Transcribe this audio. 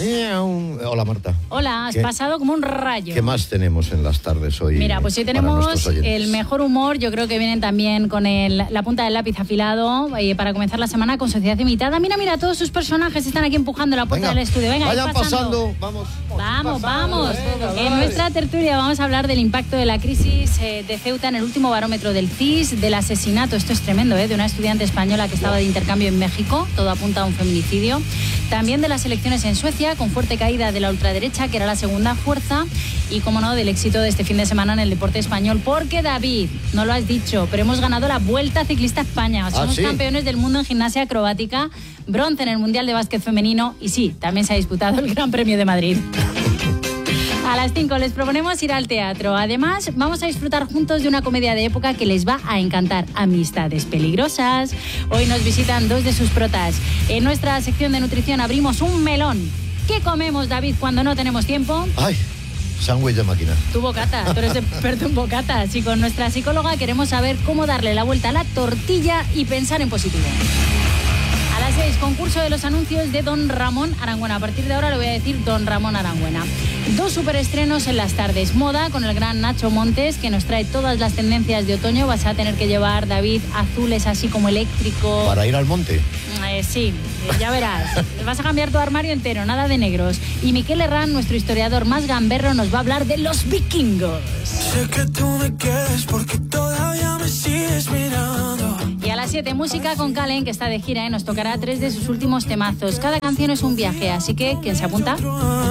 Hola, Marta. Hola, has pasado como un rayo. ¿Qué más tenemos en las tardes hoy? Mira, pues hoy tenemos el mejor humor. Yo creo que vienen también con la punta del lápiz afilado para comenzar la semana con Sociedad Imitada. Mira, todos sus personajes están aquí empujando la puerta del estudio. Venga, vayan pasando. Vamos. En nuestra tertulia vamos a hablar del impacto de la crisis de Ceuta en el último barómetro del CIS, del asesinato, esto es tremendo, de una estudiante española que estaba de intercambio en México, todo apunta a un feminicidio. También de las elecciones en Suecia, con fuerte caída de la ultraderecha, que era la segunda fuerza, y, como no, del éxito de este fin de semana en el deporte español, porque, David, no lo has dicho, pero hemos ganado la Vuelta Ciclista a España. Somos campeones del mundo en gimnasia acrobática, bronce en el Mundial de Básquet Femenino, y sí, también se ha disputado el Gran Premio de Madrid. A las 5 les proponemos ir al teatro. Además, vamos a disfrutar juntos de una comedia de época que les va a encantar, Amistades Peligrosas. Hoy nos visitan dos de sus protas. En nuestra sección de nutrición abrimos un melón. ¿Qué comemos, David, cuando no tenemos tiempo? ¡Ay! Sándwich de máquina. Tu bocata, tú eres experto en bocatas. Y con nuestra psicóloga queremos saber cómo darle la vuelta a la tortilla y pensar en positivo. A las 6, concurso de los anuncios de Don Ramón Arangüena. A partir de ahora le voy a decir Don Ramón Arangüena. 2 superestrenos en las tardes. Moda con el gran Nacho Montes, que nos trae todas las tendencias de otoño. Vas a tener que llevar, David, azules así como eléctrico. ¿Para ir al monte? Sí, ya verás. Vas a cambiar tu armario entero, nada de negros. Y Miquel Herrán, nuestro historiador más gamberro, nos va a hablar de los vikingos. Sé que tú me quieres porque todavía me sigues mirando. Y a las 7, música con Calen, que está de gira, nos tocará 3 de sus últimos temazos. Cada canción es un viaje, así que, ¿quién se apunta?